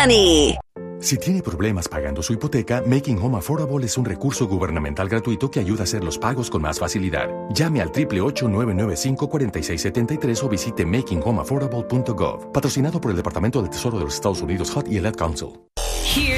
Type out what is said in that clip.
money. Si tiene problemas pagando su hipoteca, Making Home Affordable es un recurso gubernamental gratuito que ayuda a hacer los pagos con más facilidad. Llame al 888-995-4673 o visite makinghomeaffordable.gov. Patrocinado por el Departamento del Tesoro de los Estados Unidos, HUD y el Ad Council.